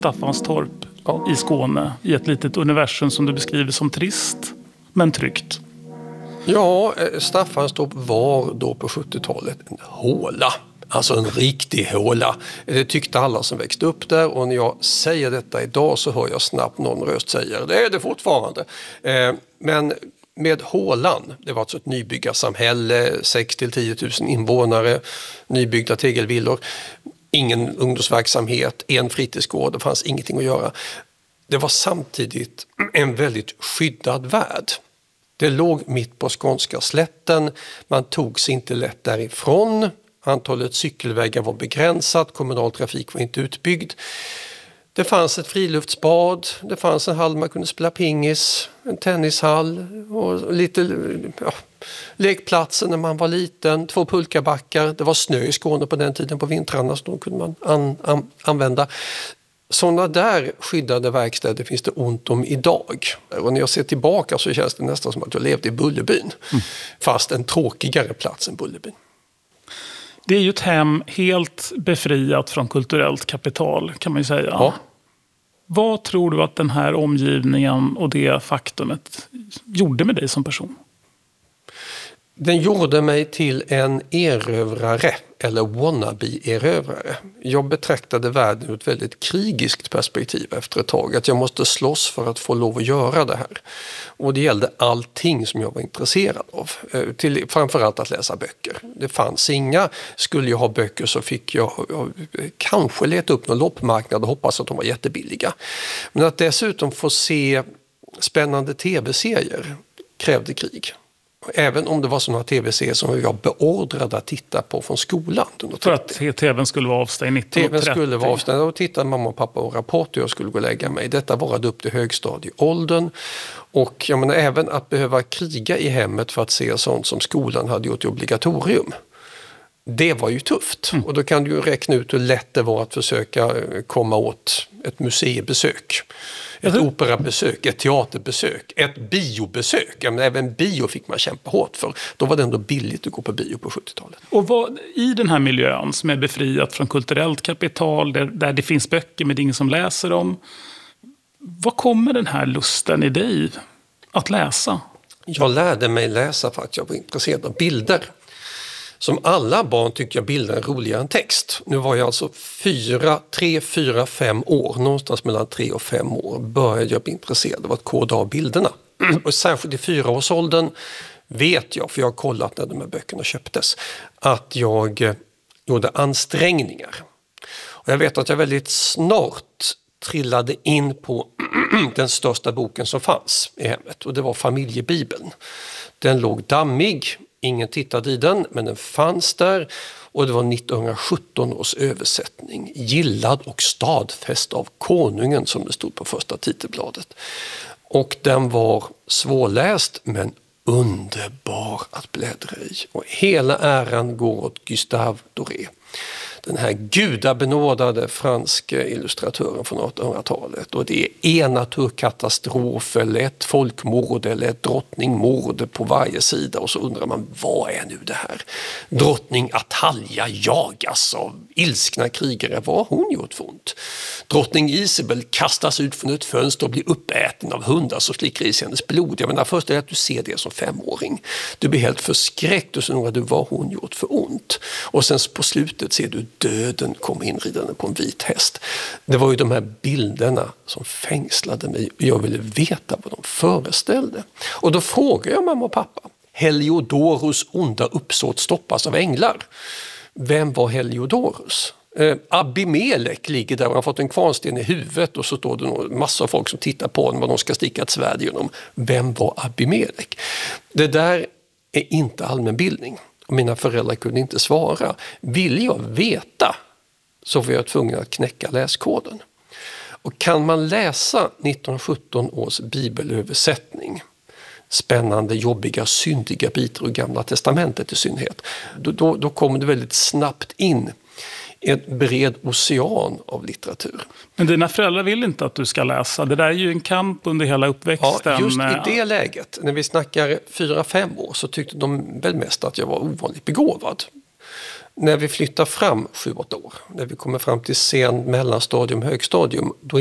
Staffanstorp i Skåne, i ett litet universum som du beskriver som trist men tryggt. Ja, Staffanstorp var då på 70-talet en håla. Alltså en riktig håla. Det tyckte alla som växte upp där, och när jag säger detta idag så hör jag snabbt någon röst säga det är det fortfarande. Men med hålan, det var alltså ett nybyggarsamhälle, 6-10 000 invånare, nybyggda tegelvillor, ingen ungdomsverksamhet, en fritidsgård, det fanns ingenting att göra. Det var samtidigt en väldigt skyddad värld. Det låg mitt på skånska slätten, man tog sig inte lätt därifrån, antalet cykelvägar var begränsat, kommunal trafik var inte utbyggd. Det fanns ett friluftsbad, det fanns en hall man kunde spela pingis, en tennishall och lite lekplatser när man var liten, 2 pulkabackar. Det var snö i Skåne på den tiden på vintrarna, så då kunde man använda. Sådana där skyddade verkstäder finns det ont om idag. Och när jag ser tillbaka så känns det nästan som att jag levde i Bullerbyn. Fast en tråkigare plats än Bullerbyn. Det är ju ett hem helt befriat från kulturellt kapital, kan man ju säga. Ja. Vad tror du att den här omgivningen och det faktumet gjorde med dig som person? Den gjorde mig till en erövrare eller wannabe-erövrare. Jag betraktade världen ur ett väldigt krigiskt perspektiv efter ett tag. Att jag måste slåss för att få lov att göra det här. Och det gällde allting som jag var intresserad av. Framförallt att läsa böcker. Det fanns inga. Skulle jag ha böcker så fick jag kanske leta upp någon loppmarknad och hoppas att de var jättebilliga. Men att dessutom få se spännande tv-serier krävde krig. Även om det var sådana tv-serier som jag beordrade att titta på från skolan. För att tvn skulle vara avstängd 1930. TVn skulle vara avstängd, och tittade mamma och pappa och Rapport och jag skulle gå och lägga mig. Detta varade upp till högstadieåldern. Och jag menar, även att behöva kriga i hemmet för att se sånt som skolan hade gjort i obligatorium. Det var ju tufft. Och då kan du ju räkna ut hur lätt det var att försöka komma åt ett museibesök. Ett operabesök, ett teaterbesök, ett biobesök. Ja, men även bio fick man kämpa hårt för. Då var det ändå billigt att gå på bio på 70-talet. Och i den här miljön som är befriat från kulturellt kapital, där det finns böcker men det är ingen som läser dem. Vad kommer den här lusten i dig att läsa? Jag lärde mig läsa för att jag var intresserad av bilder. Som alla barn tycker jag bilder är roligare än text. Nu var jag alltså 3, 4, 5 år, någonstans mellan 3 och 5 år, började jag bli intresserad av att koda av bilderna. Och särskilt i 4-årsåldern vet jag, för jag har kollat när de här böckerna köptes, att jag gjorde ansträngningar. Och jag vet att jag väldigt snart trillade in på den största boken som fanns i hemmet, och det var Familjebibeln. Den låg dammig. Ingen tittade i den, men den fanns där, och det var 1917 års översättning. Gillad och stadfäst av konungen, som det stod på första titelbladet. Och den var svårläst men underbar att bläddra i. Och hela äran går åt Gustave Doré. Den här gudabenådade franska illustratören från 1800-talet. Och det är en naturkatastrof eller ett folkmord eller ett drottningmord på varje sida. Och så undrar man, vad är nu det här? Drottning Atalja jagas av ilskna krigare. Vad har hon gjort för ont? Drottning Isabel kastas ut från ett fönster och blir uppäten av hundar som slickar i sig hennes blod. Jag menar, först är det att du ser det som 5-åring. Du blir helt förskräckt och så undrar du, vad har hon gjort för ont? Och sen på slutet ser du döden kommer inridande på en vit häst. Det var ju de här bilderna som fängslade mig. Jag ville veta vad de föreställde. Och då frågade jag mamma och pappa. Heliodorus onda uppsåt stoppas av änglar. Vem var Heliodorus? Abimelek ligger där och har fått en kvarnsten i huvudet, och så står det en massa folk som tittar på honom och de ska sticka ett svärd genom. Vem var Abimelek? Det där är inte allmänbildning. Mina föräldrar kunde inte svara. Vill jag veta så var jag tvungen att knäcka läskoden. Och kan man läsa 1917 års bibelöversättning, spännande, jobbiga, syndiga bitar ur Gamla testamentet i synnerhet, då kommer det väldigt snabbt in en bred ocean av litteratur. Men dina föräldrar vill inte att du ska läsa. Det där är ju en kamp under hela uppväxten. Ja, just i det läget, när vi snackar 4-5 år, så tyckte de väl mest att jag var ovanligt begåvad. När vi flyttar fram 7-8 år, när vi kommer fram till sen mellanstadium, högstadium, då